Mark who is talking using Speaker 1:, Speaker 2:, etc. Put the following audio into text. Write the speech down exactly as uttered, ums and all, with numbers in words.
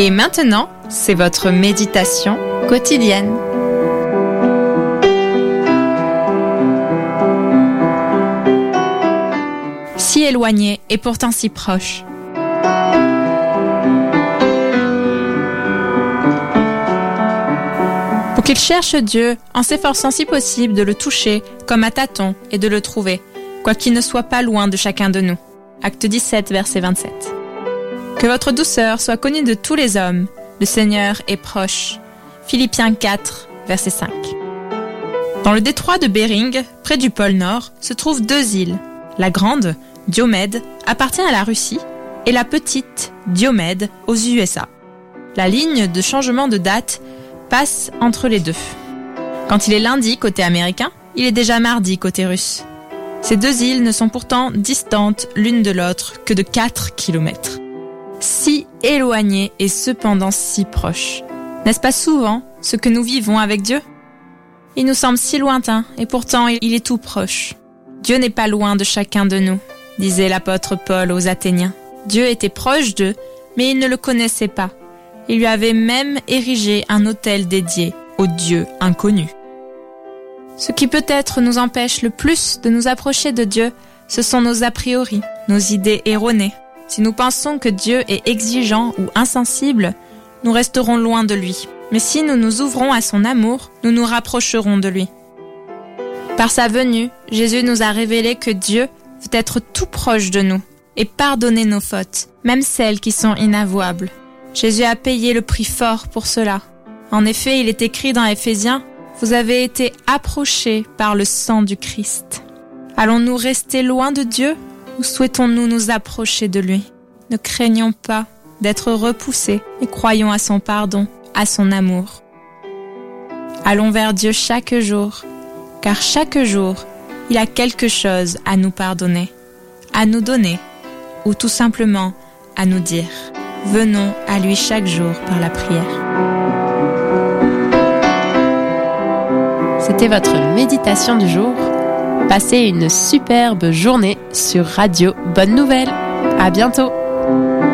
Speaker 1: Et maintenant, c'est votre méditation quotidienne. Si éloigné et pourtant si proche. Pour qu'il cherche Dieu en s'efforçant si possible de le toucher comme à tâtons et de le trouver, quoiqu'il ne soit pas loin de chacun de nous. Acte dix-sept, verset vingt-sept. Que votre douceur soit connue de tous les hommes, le Seigneur est proche. Philippiens quatre, verset cinq. Dans le détroit de Bering, près du pôle Nord, se trouvent deux îles. La grande, Diomède, appartient à la Russie et la petite, Diomède, aux U S A. La ligne de changement de date passe entre les deux. Quand il est lundi côté américain, il est déjà mardi côté russe. Ces deux îles ne sont pourtant distantes l'une de l'autre que de quatre kilomètres. Si éloignées et cependant si proches. N'est-ce pas souvent ce que nous vivons avec Dieu ? Il nous semble si lointain et pourtant il est tout proche. Dieu n'est pas loin de chacun de nous, disait l'apôtre Paul aux Athéniens. Dieu était proche d'eux, mais ils ne le connaissaient pas. Il lui avait même érigé un autel dédié au Dieu inconnu. Ce qui peut-être nous empêche le plus de nous approcher de Dieu, ce sont nos a priori, nos idées erronées. Si nous pensons que Dieu est exigeant ou insensible, nous resterons loin de lui. Mais si nous nous ouvrons à son amour, nous nous rapprocherons de lui. Par sa venue, Jésus nous a révélé que Dieu veut être tout proche de nous et pardonner nos fautes, même celles qui sont inavouables. Jésus a payé le prix fort pour cela. En effet, il est écrit dans Éphésiens, « Vous avez été approchés par le sang du Christ ». Allons-nous rester loin de Dieu ou souhaitons-nous nous approcher de lui ? Ne craignons pas d'être repoussés et croyons à son pardon, à son amour. Allons vers Dieu chaque jour, car chaque jour, il a quelque chose à nous pardonner, à nous donner, ou tout simplement à nous dire. Venons à lui chaque jour par la prière.
Speaker 2: C'était votre méditation du jour. Passez une superbe journée sur Radio Bonne Nouvelle. À bientôt.